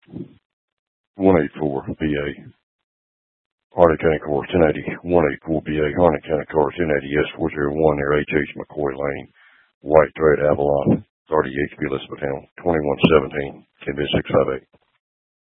184 BA. Harnett County Car 1080 184 BA. Harnett County Car 1080 S401 near H.H. McCoy Lane. White Thread Avalon 30 HB Elizabethtown 2117 10 658.